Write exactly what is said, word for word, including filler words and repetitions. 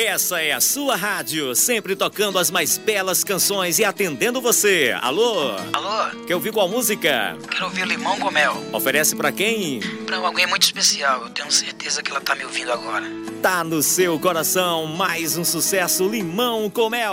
Essa é a sua rádio, sempre tocando as mais belas canções e atendendo você. Alô? Alô? Quer ouvir qual música? Quero ouvir Limão com Mel. Oferece pra quem? Pra alguém muito especial, eu tenho certeza que ela tá me ouvindo agora. Tá no seu coração, mais um sucesso, Limão com Mel.